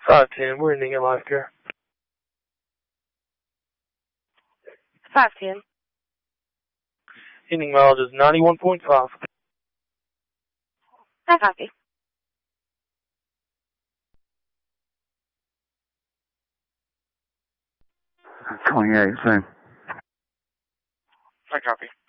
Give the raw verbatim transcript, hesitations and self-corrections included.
five ten, we're ending in life care. five ten. Ending mileage is ninety-one point five. I copy. twenty-eight, same. I copy.